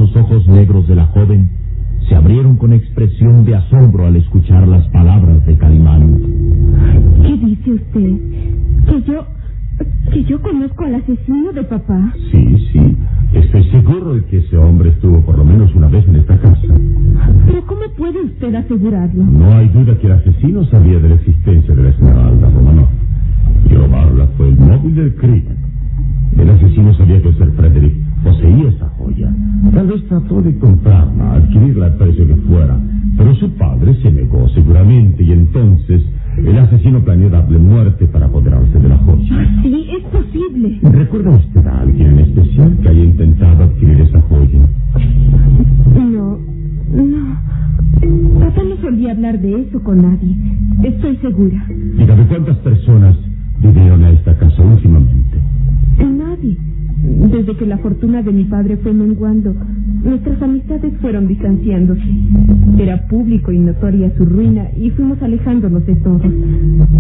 Los ojos negros de la joven se abrieron con expresión de asombro al escuchar las palabras de Calimán. ¿Qué dice usted? ¿Que yo conozco al asesino de papá? Sí. Estoy seguro de que ese hombre estuvo por lo menos una vez en esta casa. ¿Pero cómo puede usted asegurarlo? No hay duda que el asesino sabía de la existencia de la Esmeralda, Romanov. Llevarla fue el móvil del crimen. El asesino sabía que Sir Frederick poseía esa joya. Tal vez trató de comprarla, adquirirla al precio que fuera, pero su padre se negó seguramente, y entonces el asesino planeó darle muerte para apoderarse de la joya. Sí, es posible. ¿Recuerda usted a alguien en especial que haya intentado adquirir esa joya? No. Papá no solía hablar de eso con nadie. Estoy segura. Dígame, ¿cuántas personas vinieron a esta casa últimamente? Nadie. Desde que la fortuna de mi padre fue menguando, nuestras amistades fueron distanciándose. Era público y notoria su ruina y fuimos alejándonos de todos.